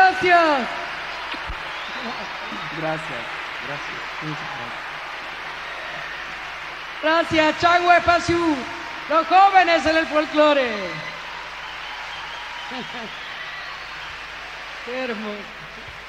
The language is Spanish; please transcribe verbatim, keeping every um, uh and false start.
gracias. Gracias, gracias, muchas gracias. Gracias, Changwe Pasiu, los jóvenes en el folclore. Qué hermoso.